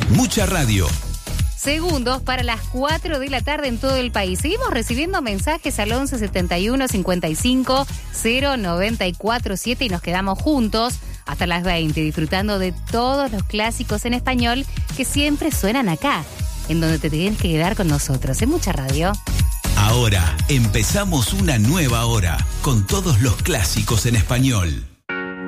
Mucha radio. Segundos para las 4 de la tarde en todo el país. Seguimos recibiendo mensajes al 11 71 55 094 7 y nos quedamos juntos hasta las 20 disfrutando de todos los clásicos en español que siempre suenan acá, en donde te tienes que quedar con nosotros. En Mucha Radio. Ahora empezamos una nueva hora con todos los clásicos en español.